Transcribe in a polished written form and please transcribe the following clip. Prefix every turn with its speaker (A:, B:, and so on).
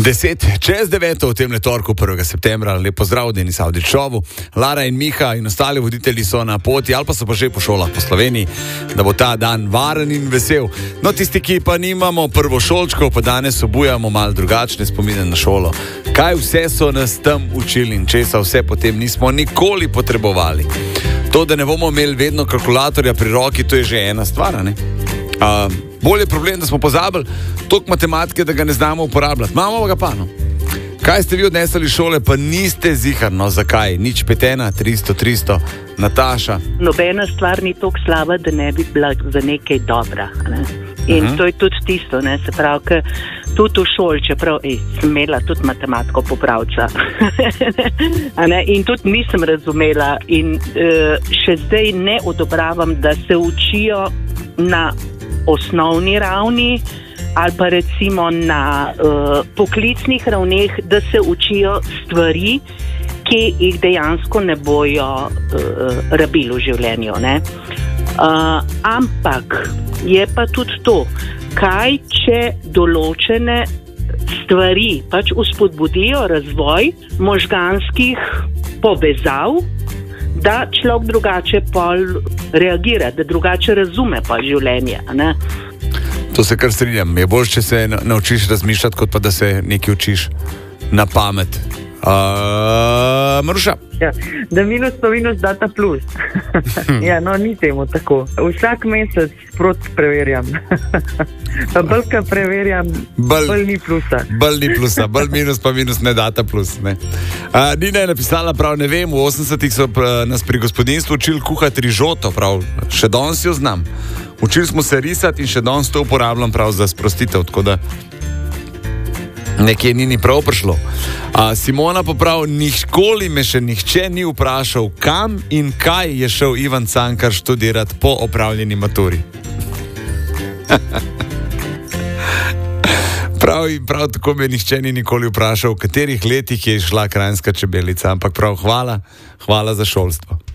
A: 10:09 v tem torku 1. septembra. Lep pozdrav, Denis Avdićovu. Lara in Miha in ostali voditelji so na poti ali pa so pa že po šolah po Sloveniji, da bo ta dan varen in vesel. No, tisti, ki pa nimamo prvošolčkov, pa danes obujamo malo drugačne spomine na šolo. Kaj vse so nas tam učili in česa vse potem nismo nikoli potrebovali. To, da ne bomo imeli vedno kalkulatorja pri roki, to je že ena stvar, ne? Bolj je problem, da smo pozabili toliko matematike, da ga ne znamo uporabljati. Imamo ga pa, no. Kaj ste vi odnesli iz šole, pa niste ziharno, zakaj? Nič petena, 300, Nataša.
B: Nobena stvar ni toliko slaba, da ne bi bila za nekaj dobra. Ne? In to je tudi tisto, ne? Se pravi, ker tudi v šoli, čeprav sem imela tudi matematiko popravca. In tudi nisem razumela in še zdaj ne odobravam, da se učijo na osnovni ravni ali pa recimo na poklicnih ravneh, da se učijo stvari, ki jih dejansko ne bojo rabili v življenju. Ne? Ampak je pa tudi to, kaj če določene stvari pač uspodbudijo razvoj možganskih povezav, da človek drugače pol reagira, da drugače razume pa življenje. Ne?
A: To se kar strinjam. Je bolj, če se naučiš razmišljati, kot pa da se nekaj učiš na pamet. Maruša?
C: Ja, da minus pa minus data plus. Ja, no, ni temu tako. Vsak mesec sproti preverjam. Pa bolj preverjam, bolj ni plusa.
A: Bolj ni plusa, bolj minus pa minus ne data plus. Ne. Nina je napisala, prav ne vem, v 80-ih so nas pri gospodinstvu učili kuhati rižoto, prav, še danes jo znam. Učili smo se risati in še danes to uporabljam prav za sprostitev, tako da nekje ni prav prišlo. Simona pa prav, nikoli me še nihče ni vprašal, kam in kaj je šel Ivan Cankar študirati po opravljeni maturi. Prav tako me nihče ni nikoli vprašal, v katerih letih je šla Kranjska čebelica, ampak prav hvala za šolstvo.